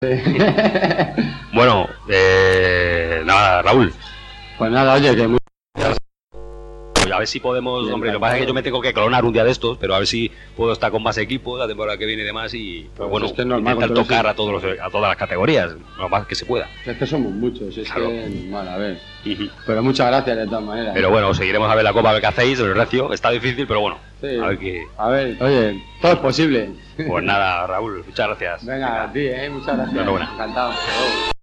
Bueno, nada, Raúl. Pues nada, oye, que muy... A ver si podemos, Bien, hombre, lo que pasa es que yo me tengo que clonar un día de estos, pero a ver si puedo estar con más equipos la temporada que viene y demás y pues bueno, es que es normal, intentar con tocar todos a todas las categorías, lo más que se pueda. Es que somos muchos, es Claro. que es normal, a ver. Ujú. Pero muchas gracias de todas maneras. Pero bueno, seguiremos a ver la Copa, a ver qué hacéis, el Recio, está difícil, pero bueno, Sí. a ver qué... A ver, oye, todo es posible. Pues nada, Raúl, muchas gracias. Venga, a ti, muchas gracias. Enhorabuena. Encantado. Hasta luego.